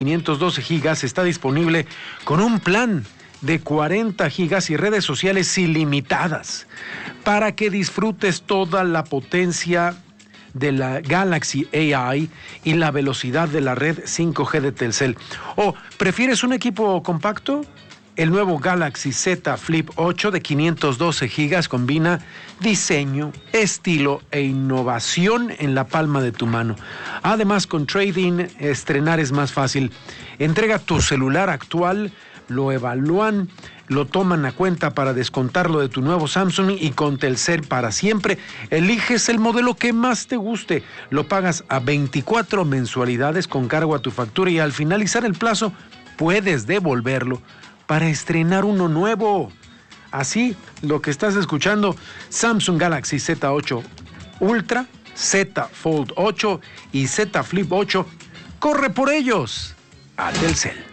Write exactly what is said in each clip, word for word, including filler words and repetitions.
quinientos doce gigas está disponible con un plan de cuarenta gigas y redes sociales ilimitadas para que disfrutes toda la potencia de la Galaxy A I y la velocidad de la red cinco G de Telcel. ¿O prefieres un equipo compacto? El nuevo Galaxy Z Flip ocho de quinientos doce gigas combina diseño, estilo e innovación en la palma de tu mano. Además, con trading, estrenar es más fácil. Entrega tu celular actual, lo evalúan, lo toman a cuenta para descontarlo de tu nuevo Samsung y con Telcel para siempre. Eliges el modelo que más te guste, lo pagas a veinticuatro mensualidades con cargo a tu factura y al finalizar el plazo puedes devolverlo para estrenar uno nuevo. Así, lo que estás escuchando, Samsung Galaxy Z ocho Ultra, Z Fold ocho y Z Flip ocho, corre por ellos a Telcel.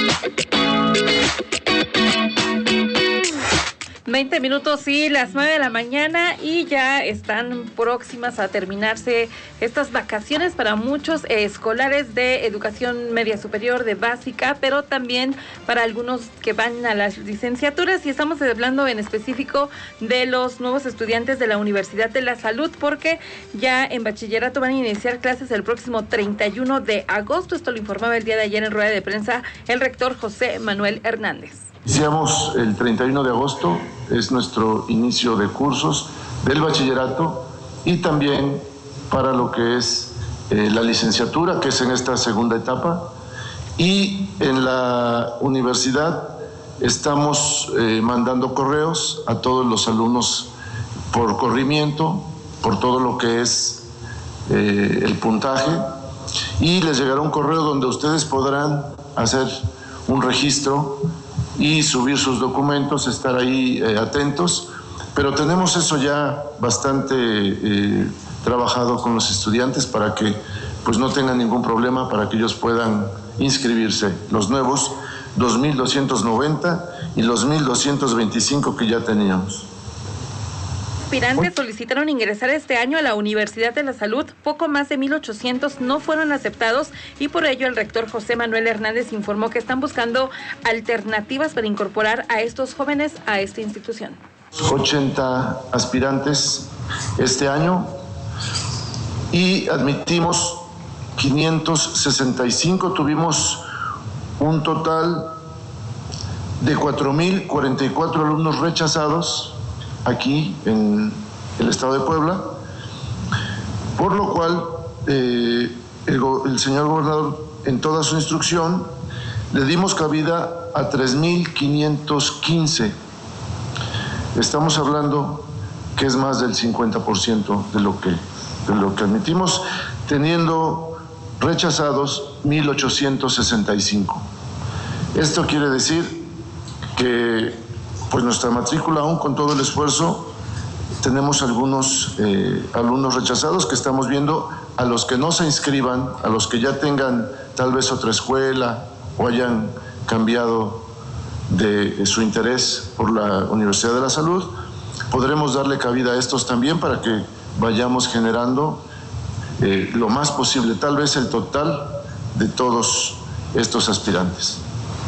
veinte minutos y las nueve de la mañana y ya están próximas a terminarse estas vacaciones para muchos eh, escolares de educación media superior, de básica, pero también para algunos que van a las licenciaturas, y estamos hablando en específico de los nuevos estudiantes de la Universidad de la Salud, porque ya en bachillerato van a iniciar clases el próximo treinta y uno de agosto. Esto lo informaba el día de ayer en rueda de prensa el rector José Manuel Hernández. Iniciamos el treinta y uno de agosto, es nuestro inicio de cursos del bachillerato y también para lo que es eh, la licenciatura, que es en esta segunda etapa. Y en la universidad estamos eh, mandando correos a todos los alumnos por corrimiento, por todo lo que es eh, el puntaje, y les llegará un correo donde ustedes podrán hacer un registro y subir sus documentos, estar ahí eh, atentos, pero tenemos eso ya bastante eh, trabajado con los estudiantes para que pues no tengan ningún problema, para que ellos puedan inscribirse, los nuevos dos mil doscientos noventa y los mil doscientos veinticinco que ya teníamos. Aspirantes solicitaron ingresar este año a la Universidad de la Salud. Poco más de mil ochocientos no fueron aceptados y por ello el rector José Manuel Hernández informó que están buscando alternativas para incorporar a estos jóvenes a esta institución. ochenta aspirantes este año y admitimos quinientos sesenta y cinco. Tuvimos un total de cuatro mil cuarenta y cuatro alumnos rechazados aquí en el estado de Puebla, por lo cual eh, el, el señor gobernador en toda su instrucción le dimos cabida a tres mil quinientos quince. Estamos hablando que es más del cincuenta por ciento de lo que, de lo que admitimos, teniendo rechazados mil ochocientos sesenta y cinco. Esto quiere decir que pues nuestra matrícula, aún con todo el esfuerzo, tenemos algunos eh, alumnos rechazados que estamos viendo, a los que no se inscriban, a los que ya tengan tal vez otra escuela o hayan cambiado de, de su interés por la Universidad de la Salud, podremos darle cabida a estos también para que vayamos generando eh, lo más posible, tal vez el total de todos estos aspirantes.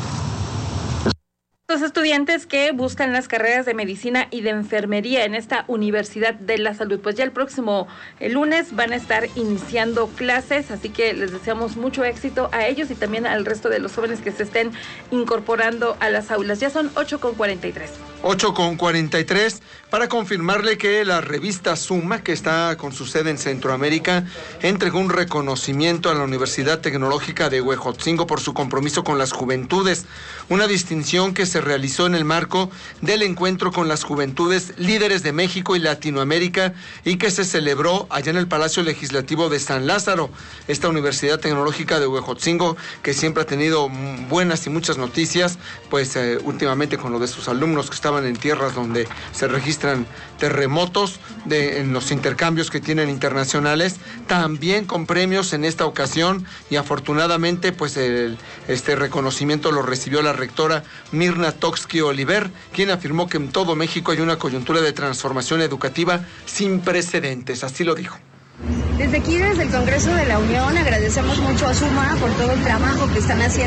Los estudiantes que buscan las carreras de medicina y de enfermería en esta Universidad de la Salud, pues ya el próximo el lunes van a estar iniciando clases, así que les deseamos mucho éxito a ellos y también al resto de los jóvenes que se estén incorporando a las aulas. Ya son ocho con cuarenta y tres. ocho con cuarenta y tres, para confirmarle que la revista Suma, que está con su sede en Centroamérica, entregó un reconocimiento a la Universidad Tecnológica de Huejotzingo por su compromiso con las juventudes, una distinción que se realizó en el marco del encuentro con las juventudes líderes de México y Latinoamérica y que se celebró allá en el Palacio Legislativo de San Lázaro. Esta Universidad Tecnológica de Huejotzingo, que siempre ha tenido buenas y muchas noticias, pues eh, últimamente con lo de sus alumnos que estaban en tierras donde se registran terremotos, de, en los intercambios que tienen internacionales, también con premios en esta ocasión, y afortunadamente pues el, este reconocimiento lo recibió la rectora Mirna Toksky Oliver, quien afirmó que en todo México hay una coyuntura de transformación educativa sin precedentes, así lo dijo. Desde aquí, desde el Congreso de la Unión, agradecemos mucho a Suma por todo el trabajo que están haciendo